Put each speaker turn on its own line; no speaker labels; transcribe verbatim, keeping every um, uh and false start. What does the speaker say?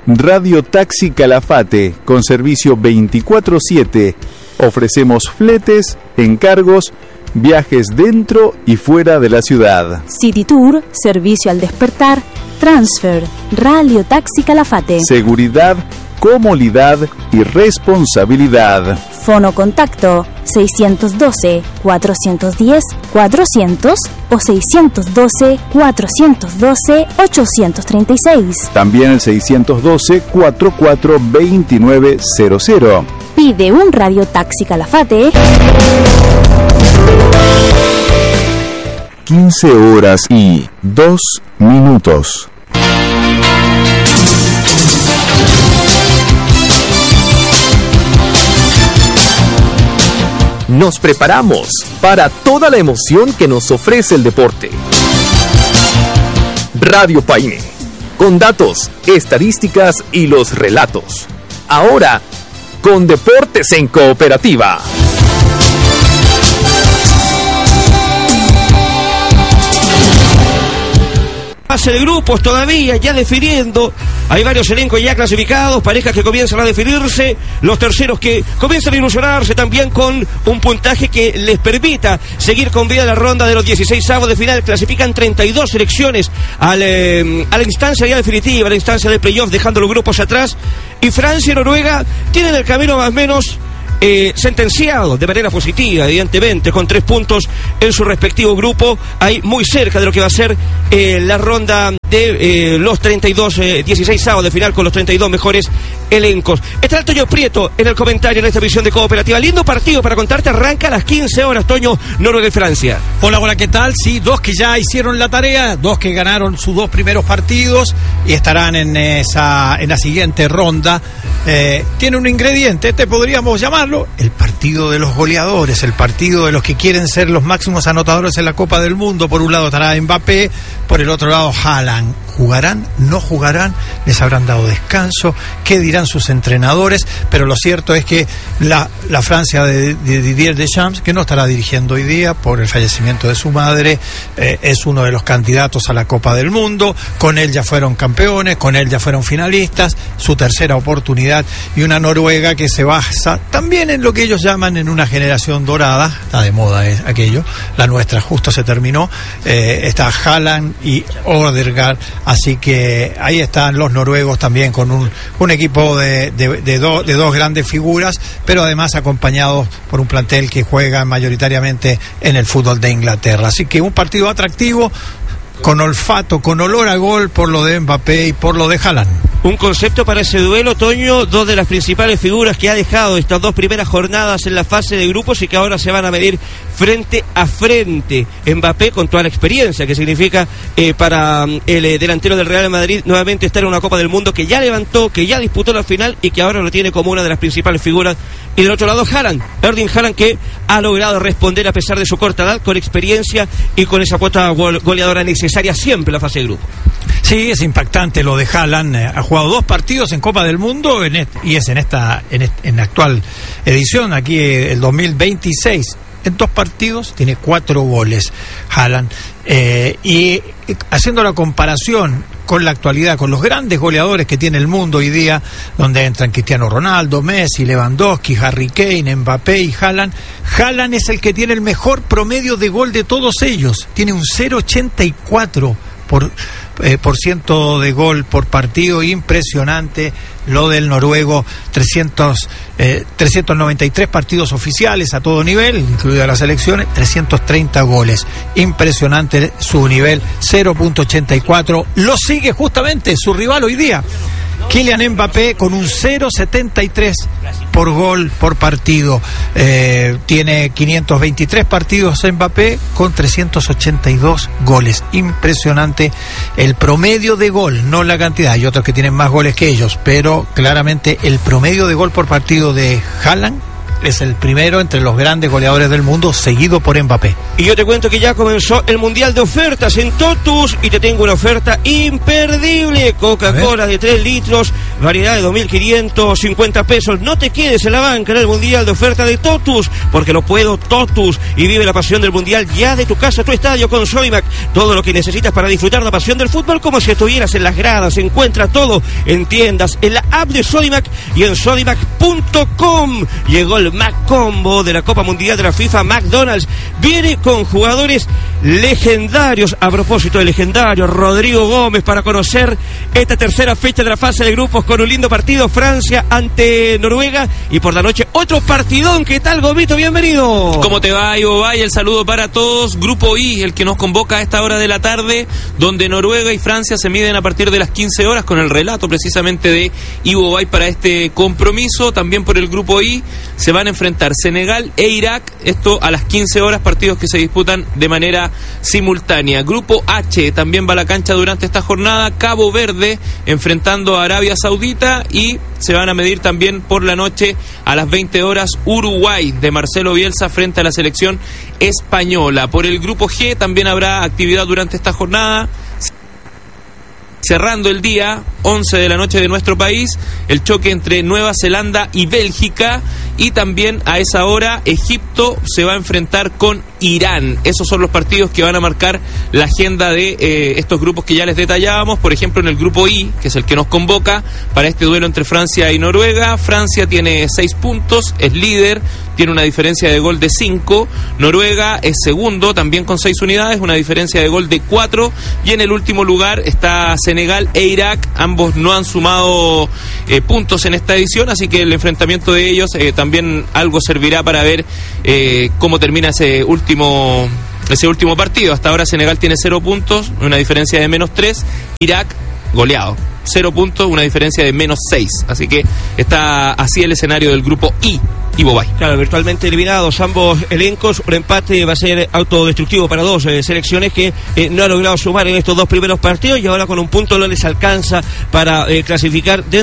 Radio Taxi Calafate, con servicio veinticuatro siete. Ofrecemos fletes, encargos, viajes dentro y fuera de la ciudad.
City Tour, servicio al despertar, transfer, Radio Taxi Calafate.
Seguridad, comodidad y responsabilidad.
Fono contacto seiscientos doce, cuatrocientos diez, cuatrocientos o seiscientos doce, cuatrocientos doce, ochocientos treinta y seis.
También el seiscientos doce, cuarenta y cuatro, veintinueve cero cero.
Pide un Radio Taxi Calafate.
quince horas y dos minutos.
Nos preparamos para toda la emoción que nos ofrece el deporte. Radio Paine, con datos, estadísticas y los relatos. Ahora, con Deportes en Cooperativa.
Fase de grupos todavía, ya definiendo. Hay varios elencos ya clasificados, parejas que comienzan a definirse, los terceros que comienzan a ilusionarse también con un puntaje que les permita seguir con vida la ronda de los dieciséis avos de final. Clasifican treinta y dos selecciones al, eh, a la instancia ya definitiva, a la instancia de playoff, dejando los grupos atrás. Y Francia y Noruega tienen el camino más o menos Eh, sentenciado de manera positiva, evidentemente, con tres puntos en su respectivo grupo, ahí muy cerca de lo que va a ser eh, la ronda de eh, los treinta y dos, eh, dieciséis avos de final con los treinta y dos mejores elencos. Está el Toño Prieto en el comentario en esta visión de Cooperativa. Lindo partido para contarte, arranca a las quince horas, Toño, Noruega y Francia.
Hola, hola, ¿qué tal? Sí, dos que ya hicieron la tarea, dos que ganaron sus dos primeros partidos y estarán en esa en la siguiente ronda. Eh, tiene un ingrediente, este podríamos llamarlo el partido de los goleadores, el partido de los que quieren ser los máximos anotadores en la Copa del Mundo. Por un lado estará Mbappé, por el otro lado Haaland. ¿Jugarán? ¿No jugarán? ¿Les habrán dado descanso? ¿Qué dirán sus entrenadores? Pero lo cierto es que la, la Francia de, de Didier Deschamps, que no estará dirigiendo hoy día por el fallecimiento de su madre, eh, es uno de los candidatos a la Copa del Mundo. Con él ya fueron campeones, con él ya fueron finalistas, su tercera oportunidad, y una Noruega que se basa también en lo que ellos llaman en una generación dorada. Está de moda es aquello, la nuestra justo se terminó. Eh, está Haaland y Odegaard. Así que ahí están los noruegos también con un, un equipo de, de, de, do, de dos grandes figuras, pero además acompañados por un plantel que juega mayoritariamente en el fútbol de Inglaterra. Así que un partido atractivo, con olfato, con olor a gol por lo de Mbappé y por lo de Haaland.
Un concepto para ese duelo, Toño, dos de las principales figuras que ha dejado estas dos primeras jornadas en la fase de grupos y que ahora se van a medir frente a frente. Mbappé con toda la experiencia que significa eh, para el eh, delantero del Real Madrid nuevamente estar en una Copa del Mundo que ya levantó, que ya disputó la final y que ahora lo tiene como una de las principales figuras. Y del otro lado Haaland, Erling Haaland, que ha logrado responder a pesar de su corta edad, con experiencia y con esa cuota goleadora necesaria siempre en la fase de grupo.
Sí, es impactante lo de Haaland. Ha jugado dos partidos en Copa del Mundo en este, y es en esta en, este, en la actual edición, aquí el dos mil veintiséis. En dos partidos tiene cuatro goles Haaland. Eh, y haciendo la comparación con la actualidad, con los grandes goleadores que tiene el mundo hoy día, donde entran Cristiano Ronaldo, Messi, Lewandowski, Harry Kane, Mbappé y Haaland, Haaland es el que tiene el mejor promedio de gol de todos ellos. Tiene un cero coma ochenta y cuatro por Eh, por ciento de gol por partido. Impresionante lo del noruego. trescientos, eh, trescientos noventa y tres partidos oficiales a todo nivel, incluidas las selecciones, trescientos treinta goles. Impresionante su nivel, cero coma ochenta y cuatro. Lo sigue justamente su rival hoy día, Kylian Mbappé, con un cero coma setenta y tres por gol por partido. Eh, tiene quinientos veintitrés partidos Mbappé con trescientos ochenta y dos goles. Impresionante el promedio de gol, no la cantidad. Hay otros que tienen más goles que ellos, pero claramente el promedio de gol por partido de Haaland es el primero entre los grandes goleadores del mundo, seguido por Mbappé.
Y yo te cuento que ya comenzó el Mundial de Ofertas en Totus y te tengo una oferta imperdible. Coca-Cola de tres litros, variedad de dos mil quinientos cincuenta pesos. No te quedes en la banca en el Mundial de Oferta de Totus, porque lo puedo Totus, y vive la pasión del Mundial ya de tu casa a tu estadio con Sodimac. Todo lo que necesitas para disfrutar la pasión del fútbol como si estuvieras en las gradas. Se encuentra todo en tiendas, en la app de Sodimac y en sodimac punto com. Llegó el Mac Combo de la Copa Mundial de la FIFA. McDonald's viene con jugadores legendarios. A propósito de legendarios, Rodrigo Gómez, para conocer esta tercera fecha de la fase de grupos con un lindo partido, Francia ante Noruega, y por la noche otro partidón. ¿Qué tal, Gomito? Bienvenido.
¿Cómo te va, Ivo Bay? El saludo para todos. Grupo I, el que nos convoca a esta hora de la tarde, donde Noruega y Francia se miden a partir de las quince horas, con el relato precisamente de Ivo Bay para este compromiso. También por el grupo I se van a enfrentar Senegal e Irak, esto a las quince horas, partidos que se disputan de manera simultánea. Grupo H también va a la cancha durante esta jornada, Cabo Verde enfrentando a Arabia Saudita, y se van a medir también por la noche a las veinte horas Uruguay de Marcelo Bielsa frente a la selección española. Por el grupo G también habrá actividad durante esta jornada. Cerrando el día, once de la noche de nuestro país, el choque entre Nueva Zelanda y Bélgica, y también a esa hora Egipto se va a enfrentar con Irán. Esos son los partidos que van a marcar la agenda de eh, estos grupos que ya les detallábamos. Por ejemplo, en el grupo I, que es el que nos convoca para este duelo entre Francia y Noruega, Francia tiene seis puntos, es líder, tiene una diferencia de gol de cinco. Noruega es segundo, también con seis unidades, una diferencia de gol de cuatro. Y en el último lugar está Senegal e Irak. Ambos no han sumado eh, puntos en esta edición, así que el enfrentamiento de ellos eh, también algo servirá para ver eh, cómo termina ese último ese último partido. Hasta ahora Senegal tiene cero puntos, una diferencia de menos tres. Irak goleado, cero puntos, una diferencia de menos seis. Así que está así el escenario del grupo I. Ivo Bay. Claro, virtualmente eliminados ambos elencos. Un empate va a ser autodestructivo para dos eh, selecciones que eh, no han logrado sumar en estos dos primeros partidos, y ahora con un punto no les alcanza para eh, clasificar dentro